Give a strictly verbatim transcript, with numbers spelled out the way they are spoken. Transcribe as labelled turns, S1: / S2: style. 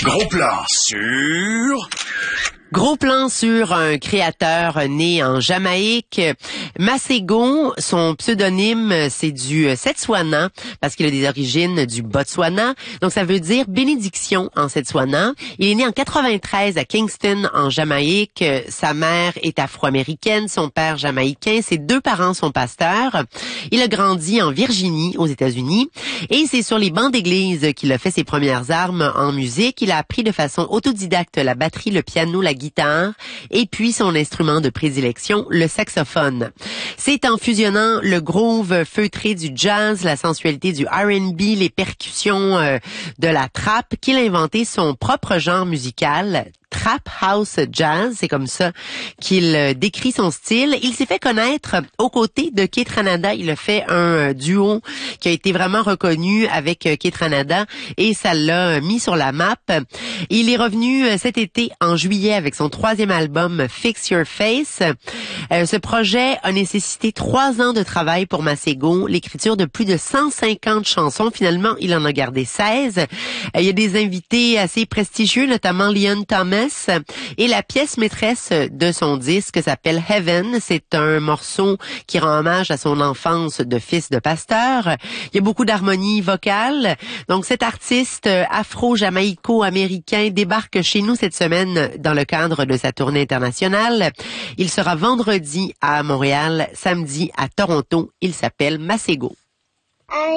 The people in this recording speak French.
S1: Gros plan sur...
S2: Gros plan sur un créateur né en Jamaïque. Masego, son pseudonyme, c'est du Setswana, parce qu'il a des origines du Botswana. Donc, ça veut dire bénédiction en Setswana. Il est né en quatre-vingt-treize à Kingston, en Jamaïque. Sa mère est afro-américaine, son père jamaïcain. Ses deux parents sont pasteurs. Il a grandi en Virginie, aux États-Unis. Et c'est sur les bancs d'église qu'il a fait ses premières armes en musique. Il a appris de façon autodidacte la batterie, le piano, la guitare et puis son instrument de prédilection, le saxophone. C'est en fusionnant le groove feutré du jazz, la sensualité du R and B, les percussions euh, de la trap qu'il a inventé son propre genre musical, Trap House Jazz, c'est comme ça qu'il euh, décrit son style. Il s'est fait connaître aux côtés de Keith Ranada. Il a fait un euh, duo qui a été vraiment reconnu avec euh, Keith Ranada et ça l'a mis sur la map. Il est revenu euh, cet été en juillet avec son troisième album Fix Your Face. Euh, ce projet a nécessité trois ans de travail pour Masego, l'écriture de plus de cent cinquante chansons. Finalement, il en a gardé seize. Euh, il y a des invités assez prestigieux, notamment Leon Thomas. Et la pièce maîtresse de son disque s'appelle Heaven. C'est un morceau qui rend hommage à son enfance de fils de pasteur. Il y a beaucoup d'harmonie vocale. Donc cet artiste afro-jamaïco-américain débarque chez nous cette semaine dans le cadre de sa tournée internationale. Il sera vendredi à Montréal, samedi à Toronto. Il s'appelle Masego.